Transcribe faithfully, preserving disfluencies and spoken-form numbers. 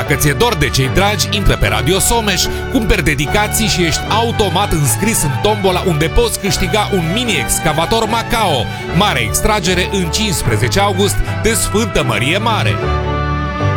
Dacă ți-e dor de cei dragi, intră pe Radio Someș, cumperi dedicații și ești automat înscris în tombola unde poți câștiga un mini-excavator Macao. Mare extragere în cincisprezece august de Sfântă Mărie Mare.